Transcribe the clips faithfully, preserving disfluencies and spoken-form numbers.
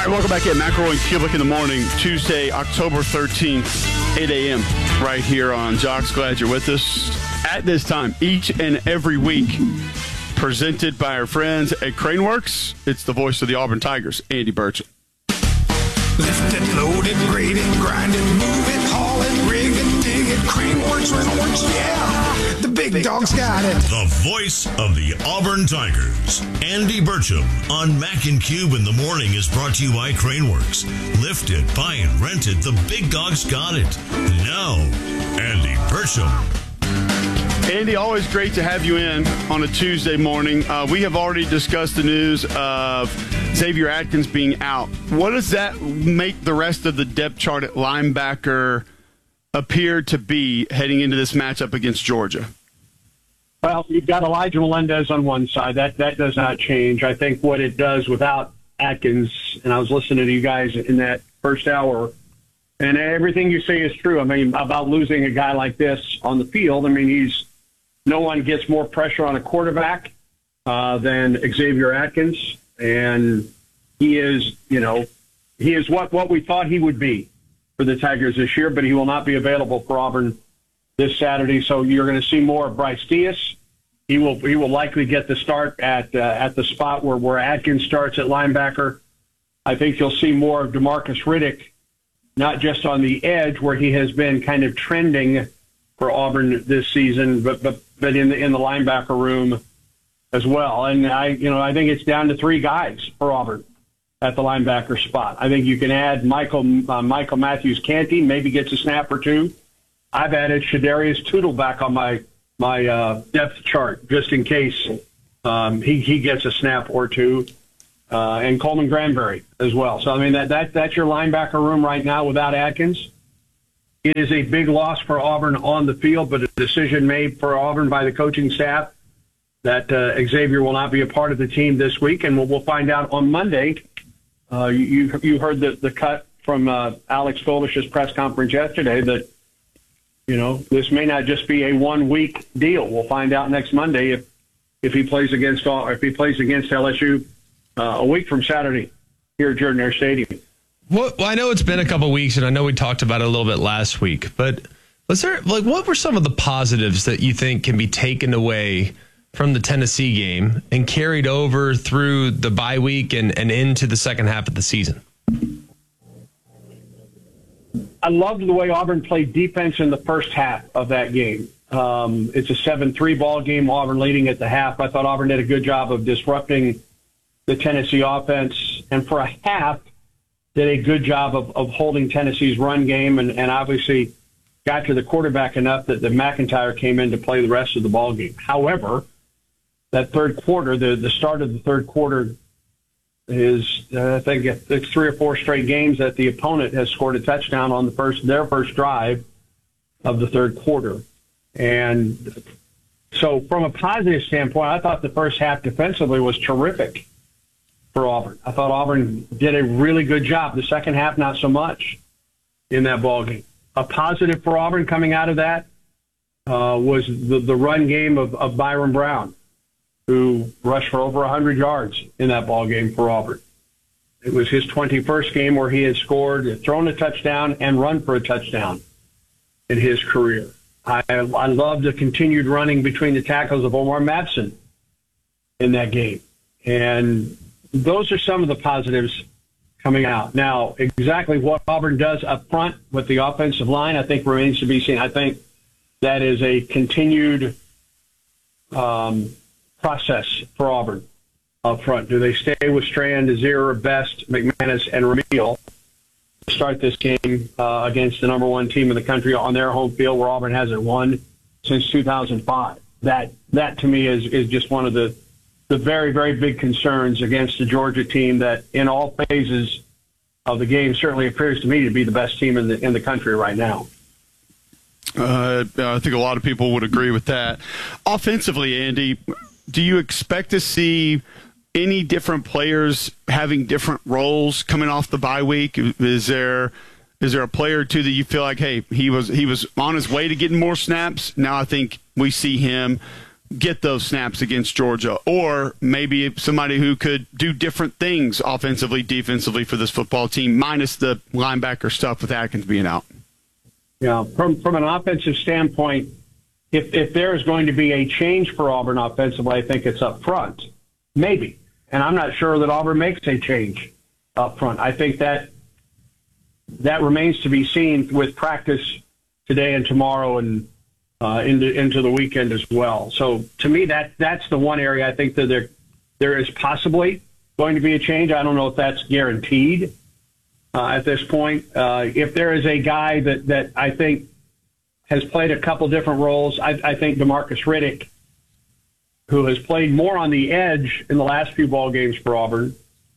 right, welcome back in McElroy and Kulik in the morning, Tuesday, October thirteenth, eight a.m., right here on Jocks. Glad you're with us at this time each and every week. Presented by our friends at Craneworks. It's the voice of the Auburn Tigers, Andy Burcham. Lift it, load it, grade it, grind it, move it, haul it, rig it, dig it, Craneworks, Rentalworks, yeah, the big dog's got it. The voice of the Auburn Tigers, Andy Burcham, on Mac and Cube in the morning is brought to you by Craneworks. Lift it, buy it, rent it, the big dog's got it. Now, Andy Burcham. Andy, always great to have you in on a Tuesday morning. Uh, we have already discussed the news of Xavier Atkins being out. What does that make the rest of the depth chart at linebacker appear to be heading into this matchup against Georgia? Well, you've got Elijah Melendez on one side. That that does not change. I think what it does without Atkins, and I was listening to you guys in that first hour, and everything you say is true. I mean, about losing a guy like this on the field, I mean, he's no one gets more pressure on a quarterback uh, than Xavier Atkins, and he is, you know, he is what, what we thought he would be for the Tigers this year, but he will not be available for Auburn this Saturday. So you're going to see more of Bryce Diaz. He will he will likely get the start at uh, at the spot where, where Atkins starts at linebacker. I think you'll see more of DeMarcus Riddick, not just on the edge where he has been kind of trending for Auburn this season, but but but in the in the linebacker room as well. And I you know I think it's down to three guys for Auburn at the linebacker spot. I think you can add Michael uh, Michael Matthews Canty, maybe gets a snap or two. I've added Shadarius Tootle back on my my uh, depth chart just in case um, he he gets a snap or two, uh, and Coleman Granberry as well. So I mean that that that's your linebacker room right now without Atkins. It is a big loss for Auburn on the field, but a decision made for Auburn by the coaching staff that uh, Xavier will not be a part of the team this week, and we'll, we'll find out on Monday. Uh, you you heard the, the cut from uh, Alex Golish's press conference yesterday that, you know, this may not just be a one-week deal. We'll find out next Monday if if he plays against or if he plays against L S U uh, a week from Saturday here at Jordan Hare Stadium. Well, I know it's been a couple of weeks, and I know we talked about it a little bit last week, but was there like what were some of the positives that you think can be taken away from the Tennessee game and carried over through the bye week and, and into the second half of the season? I loved the way Auburn played defense in the first half of that game. Um, it's a seven three ball game, Auburn leading at the half. I thought Auburn did a good job of disrupting the Tennessee offense, and for a half, did a good job of, of holding Tennessee's run game, and, and obviously got to the quarterback enough that, that McIntyre came in to play the rest of the ball game. However, that third quarter, the, the start of the third quarter is, uh, I think it's three or four straight games that the opponent has scored a touchdown on the first their first drive of the third quarter. And so from a positive standpoint, I thought the first half defensively was terrific for Auburn. I thought Auburn did a really good job. The second half, not so much in that ballgame. A positive for Auburn coming out of that uh, was the, the run game of, of Byron Brown, who rushed for over one hundred yards in that ballgame for Auburn. It was his twenty-first game where he had scored, thrown a touchdown, and run for a touchdown in his career. I, I loved the continued running between the tackles of Omar Matson in that game. And those are some of the positives coming out. Now, exactly what Auburn does up front with the offensive line, I think remains to be seen. I think that is a continued um, process for Auburn up front. Do they stay with Strand, Azir, Best, McManus, and Ramil to start this game uh, against the number one team in the country on their home field where Auburn hasn't won since two thousand five? That, that to me, is, is just one of the the very, very big concerns against the Georgia team that in all phases of the game certainly appears to me to be the best team in the in the country right now. Uh, I think a lot of people would agree with that. Offensively, Andy, do you expect to see any different players having different roles coming off the bye week? Is there is there a player or two that you feel like, hey, he was he was on his way to getting more snaps? Now I think we see him get those snaps against Georgia, or maybe somebody who could do different things offensively, defensively for this football team, minus the linebacker stuff with Atkins being out? Yeah, from from an offensive standpoint, if if there is going to be a change for Auburn offensively, I think it's up front, maybe. And I'm not sure that Auburn makes a change up front. I think that that remains to be seen with practice today and tomorrow and uh, into into the weekend as well. So to me, that that's the one area I think that there there is possibly going to be a change. I don't know if that's guaranteed uh, at this point. Uh, if there is a guy that, that I think has played a couple different roles, I, I think DeMarcus Riddick, who has played more on the edge in the last few ball games for Auburn,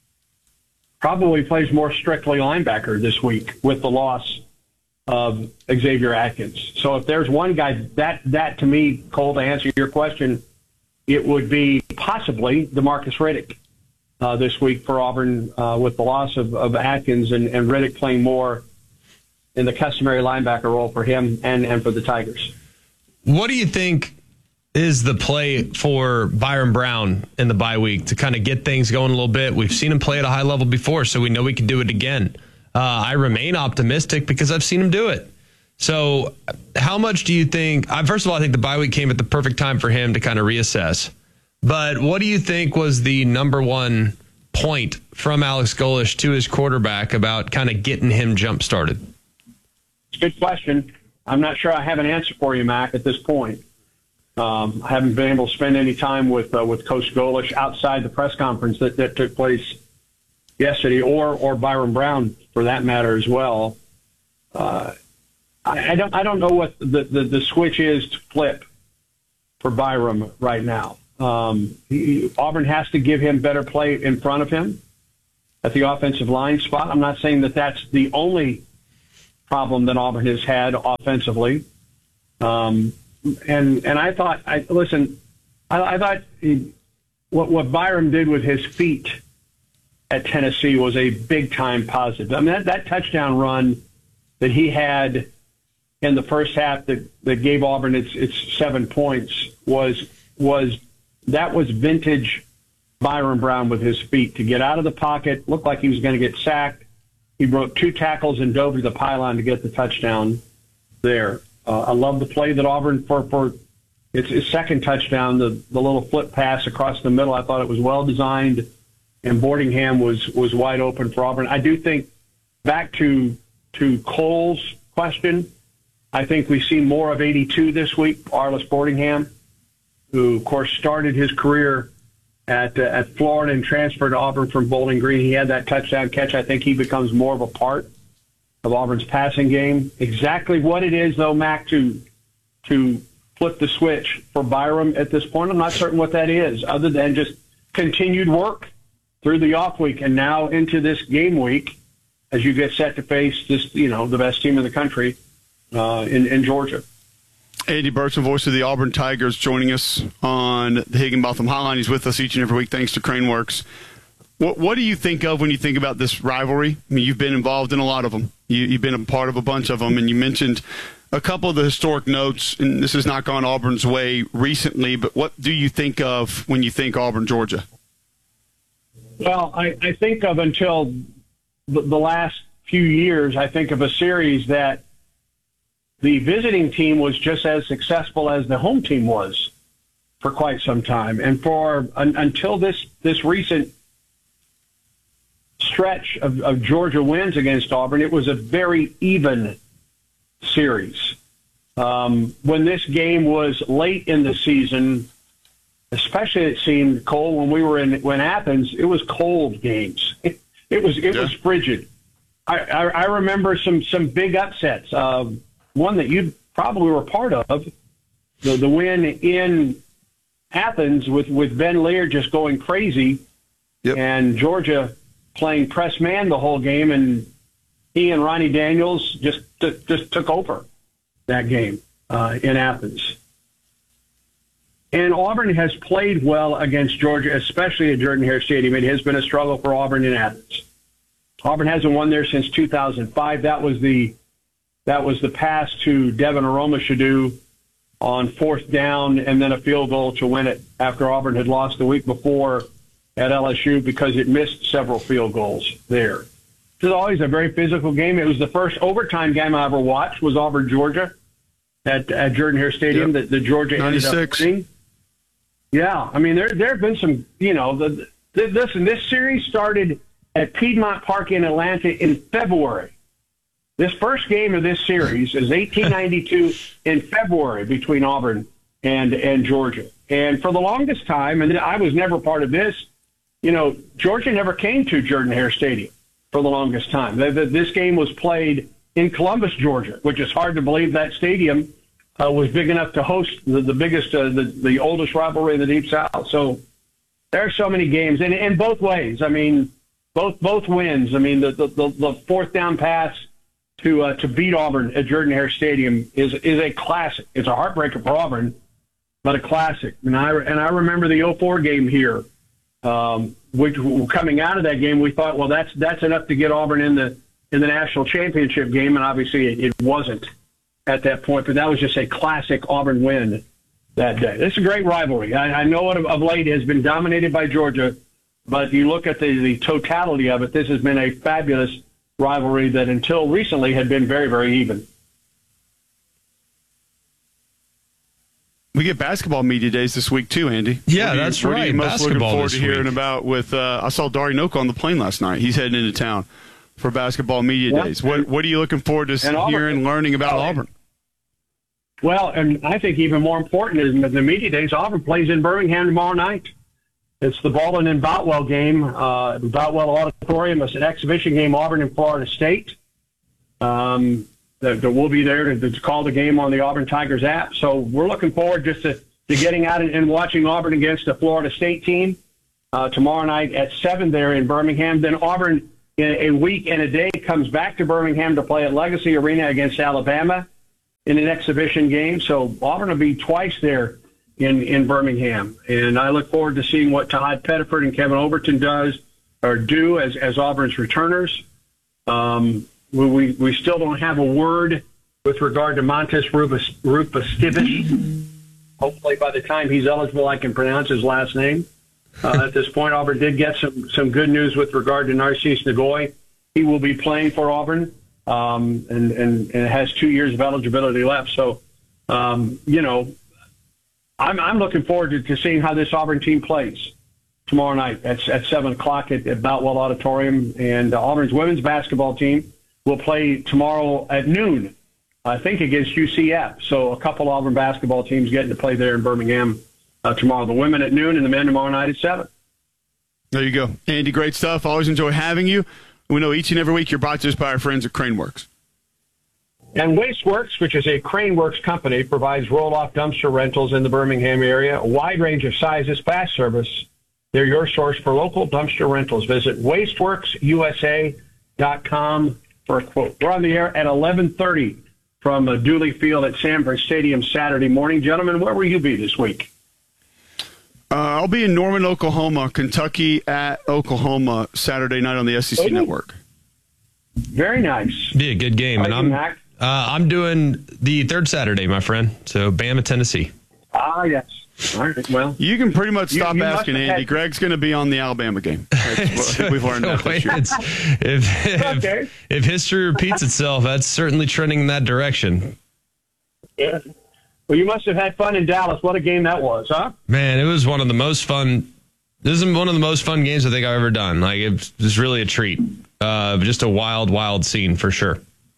probably plays more strictly linebacker this week with the loss of Xavier Atkins. So if there's one guy, that, that to me, Cole, to answer your question, it would be possibly DeMarcus Riddick uh, this week for Auburn uh, with the loss of, of Atkins and, and Riddick playing more in the customary linebacker role for him and, and for the Tigers. What do you think is the play for Byron Brown in the bye week to kind of get things going a little bit? We've seen him play at a high level before, so we know we can do it again. Uh, I remain optimistic because I've seen him do it. So how much do you think, uh, first of all, I think the bye week came at the perfect time for him to kind of reassess. But what do you think was the number one point from Alex Golesh to his quarterback about kind of getting him jump started? Good question. I'm not sure I have an answer for you, Mac, at this point. Um, I haven't been able to spend any time with uh, with Coach Golesh outside the press conference that, that took place yesterday, or or Byron Brown for that matter as well. Uh, I, I don't I don't know what the, the, the switch is to flip for Byron right now. Um, he, Auburn has to give him better play in front of him at the offensive line spot. I'm not saying that that's the only problem that Auburn has had offensively. Um, and and I thought, I listen, I, I thought he, what what Byron did with his feet at Tennessee was a big time positive. I mean, that, that touchdown run that he had in the first half that, that gave Auburn its its seven points was was that was vintage Byron Brown with his feet to get out of the pocket, looked like he was going to get sacked. He broke two tackles and dove to the pylon to get the touchdown there. Uh, I love the play that Auburn for for its, its second touchdown, the the little flip pass across the middle. I thought it was well designed, and Boardingham was was wide open for Auburn. I do think, back to to Cole's question, I think we see more of eighty-two this week. Arlis Boardingham, who of course started his career at uh, at Florida and transferred to Auburn from Bowling Green. He had that touchdown catch. I think he becomes more of a part of Auburn's passing game. Exactly what it is, though, Mac, to to flip the switch for Byram at this point, I'm not certain what that is, other than just continued work through the off week and now into this game week as you get set to face this, you know, the best team in the country uh, in, in Georgia. Andy Burcham, voice of the Auburn Tigers, joining us on the Higginbotham Hotline. He's with us each and every week thanks to Craneworks. What, what do you think of when you think about this rivalry? I mean, you've been involved in a lot of them. You, you've been a part of a bunch of them, and you mentioned a couple of the historic notes, and this has not gone Auburn's way recently, but what do you think of when you think Auburn, Georgia? Well, I, I think of until the, the last few years, I think of a series that the visiting team was just as successful as the home team was for quite some time. And for un, until this, this recent stretch of, of Georgia wins against Auburn, it was a very even series. Um, when this game was late in the season, especially it seemed, Cole, when we were in when Athens, it was cold games. It, it was it yeah. was frigid. I, I, I remember some some big upsets. Uh, one that you probably were part of, the the win in Athens with, with Ben Lear just going crazy, yep. and Georgia playing press man the whole game, and he and Ronnie Daniels just just took over that game uh, in Athens. And Auburn has played well against Georgia, especially at Jordan-Hare Stadium. It has been a struggle for Auburn in Athens. Auburn hasn't won there since two thousand five. That was the that was the pass to Devin Aroma-Shadu on fourth down and then a field goal to win it after Auburn had lost the week before at L S U because it missed several field goals there. It was always a very physical game. It was the first overtime game I ever watched was Auburn, Georgia at, at Jordan-Hare Stadium Yep. that the Georgia ended up winning. Yeah, I mean, there there have been some, you know, the, the, listen, this series started at Piedmont Park in Atlanta in February. This first game of this series is eighteen ninety-two in February between Auburn and, and Georgia. And for the longest time, and I was never part of this, you know, Georgia never came to Jordan-Hare Stadium for the longest time. This game was played in Columbus, Georgia, which is hard to believe that stadium uh, was big enough to host the, the biggest, uh, the, the oldest rivalry in the Deep South. So there are so many games, and in both ways. I mean, both both wins. I mean, the the, the, the fourth down pass to uh, to beat Auburn at Jordan-Hare Stadium is is a classic. It's a heartbreaker for Auburn, but a classic. And I and I remember the oh four game here. Um, which coming out of that game, we thought, well, that's that's enough to get Auburn in the in the national championship game, and obviously it, it wasn't at that point. But that was just a classic Auburn win that day. This is a great rivalry. I, I know it of, of late has been dominated by Georgia, but you look at the, the totality of it, this has been a fabulous rivalry that until recently had been very, very even. We get basketball media days this week too, Andy. Yeah, what you, that's what right. Are you most basketball looking forward this to hearing week. about with? Uh, I saw Dari Noka on the plane last night. He's heading into town for basketball media yeah. days. What What are you looking forward to and hearing, Auburn, learning about uh, Auburn? Well, and I think even more important is the media days. Auburn plays in Birmingham tomorrow night. It's the Baldwin and Boutwell game. Uh, Boutwell Auditorium. It's an exhibition game. Auburn and Florida State. Um, that we'll be there to, to call the game on the Auburn Tigers app. So we're looking forward just to. to getting out and watching Auburn against the Florida State team uh, tomorrow night at seven there in Birmingham. Then Auburn, in a week and a day, comes back to Birmingham to play at Legacy Arena against Alabama in an exhibition game. So Auburn will be twice there in, in Birmingham. And I look forward to seeing what Todd Pettiford and Kevin Overton does or do as, as Auburn's returners. Um, we, we, we still don't have a word with regard to Montes Rufus, Rufus Stivish. Hopefully by the time he's eligible, I can pronounce his last name. Uh, at this point, Auburn did get some, some good news with regard to Narcisse Nagoy. He will be playing for Auburn um, and, and, and has two years of eligibility left. So, um, you know, I'm, I'm looking forward to, to seeing how this Auburn team plays tomorrow night at, at seven o'clock at, at Boutwell Auditorium. And uh, Auburn's women's basketball team will play tomorrow at noon, I think, against U C F. So a couple Auburn basketball teams getting to play there in Birmingham uh, tomorrow. The women at noon and the men tomorrow night at seven. There you go. Andy, great stuff. Always enjoy having you. We know each and every week you're brought to us by our friends at Craneworks. And Wasteworks, which is a Craneworks company, provides roll-off dumpster rentals in the Birmingham area. A wide range of sizes, fast service. They're your source for local dumpster rentals. Visit wasteworks u s a dot com for a quote. We're on the air at eleven thirty. From uh, Dooley Field at Sanford Stadium Saturday morning. Gentlemen, where will you be this week? Uh, I'll be in Norman, Oklahoma, Kentucky at Oklahoma Saturday night on the S E C okay. Network. Very nice. Be a good game. And I'm, uh, I'm doing the third Saturday, my friend. So Bama, Tennessee. Ah, yes. All right, well. You can pretty much stop you, you asking Andy. had... Greg's going to be on the Alabama game. That's what we've learned that this year. if, if, okay. if history repeats itself, that's certainly trending in that direction. Yeah. Well, you must have had fun in Dallas. What a game that was, huh? Man, it was one of the most fun. This is one of the most fun games I think I've ever done. Like, it was really a treat. Uh, just a wild, wild scene for sure.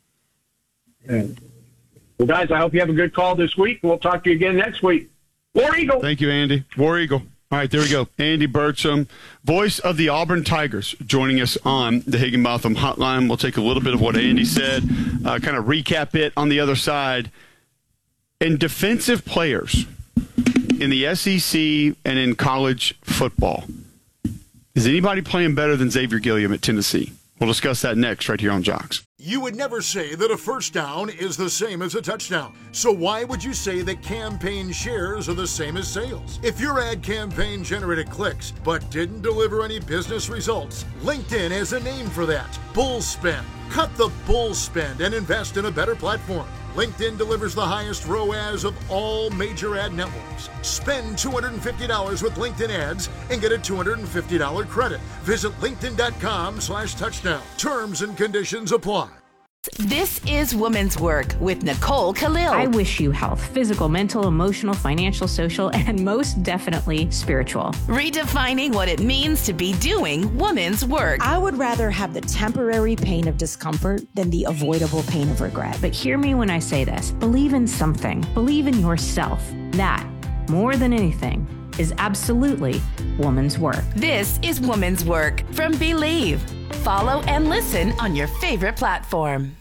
Yeah. Well, guys, I hope you have a good call this week. We'll talk to you again next week. War Eagle. Thank you, Andy. War Eagle. All right, there we go. Andy Burcham, voice of the Auburn Tigers, joining us on the Higginbotham Hotline. We'll take a little bit of what Andy said, uh, kind of recap it on the other side. And defensive players in the S E C and in college football, is anybody playing better than Xavier Gilliam at Tennessee? We'll discuss that next right here on Jocks. You would never say that a first down is the same as a touchdown. So why would you say that campaign shares are the same as sales? If your ad campaign generated clicks but didn't deliver any business results, LinkedIn has a name for that. Bull spend. Cut the bull spend and invest in a better platform. LinkedIn delivers the highest R O A S of all major ad networks. Spend two hundred fifty dollars with LinkedIn ads and get a two hundred fifty dollars credit. Visit linkedin.com slash touchdown. Terms and conditions apply. This is Women's Work with Nicole Khalil. I wish you health, physical, mental, emotional, financial, social, and most definitely spiritual. Redefining what it means to be doing women's work. I would rather have the temporary pain of discomfort than the avoidable pain of regret. But hear me when I say this. Believe in something. Believe in yourself. That, more than anything, is absolutely woman's work. This is Women's Work from Believe. Follow and listen on your favorite platform.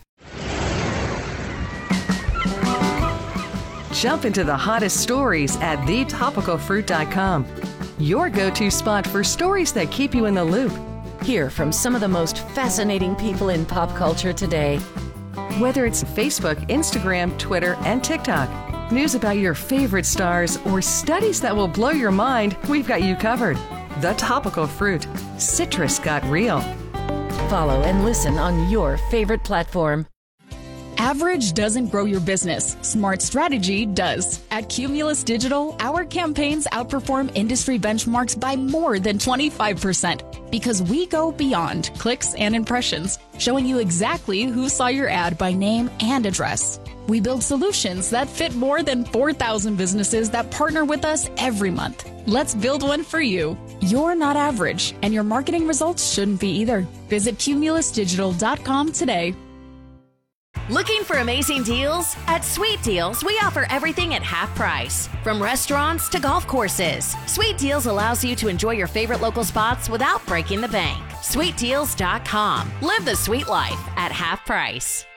Jump into the hottest stories at the topical fruit dot com. Your go-to spot for stories that keep you in the loop. Hear from some of the most fascinating people in pop culture today. Whether it's Facebook, Instagram, Twitter, and TikTok, news about your favorite stars, or studies that will blow your mind, we've got you covered. The Topical Fruit. Citrus got real. Follow and listen on your favorite platform. Average doesn't grow your business. Smart strategy does. At Cumulus Digital, our campaigns outperform industry benchmarks by more than twenty-five percent because we go beyond clicks and impressions, showing you exactly who saw your ad by name and address. We build solutions that fit more than four thousand businesses that partner with us every month. Let's build one for you. You're not average, and your marketing results shouldn't be either. Visit cumulus digital dot com today. Looking for amazing deals? At Sweet Deals, we offer everything at half price. From restaurants to golf courses, Sweet Deals allows you to enjoy your favorite local spots without breaking the bank. sweet deals dot com. Live the sweet life at half price.